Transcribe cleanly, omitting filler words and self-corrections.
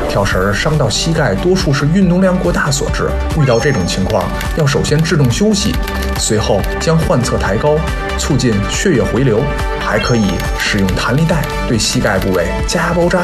跳绳伤到膝盖多数是运动量过大所致，遇到这种情况要首先制动休息，随后将患侧抬高，促进血液回流，还可以使用弹力带对膝盖部位加包扎。